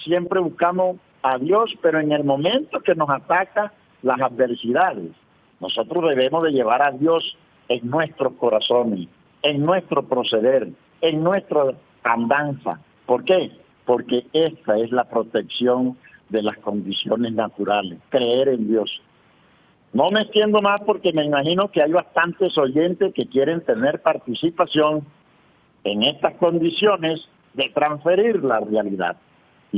siempre buscamos a Dios, pero en el momento que nos ataca las adversidades, nosotros debemos de llevar a Dios en nuestros corazones, en nuestro proceder, en nuestra andanza. ¿Por qué? Porque esta es la protección de las condiciones naturales, creer en Dios. No me extiendo más porque me imagino que hay bastantes oyentes que quieren tener participación en estas condiciones de transferir la realidad.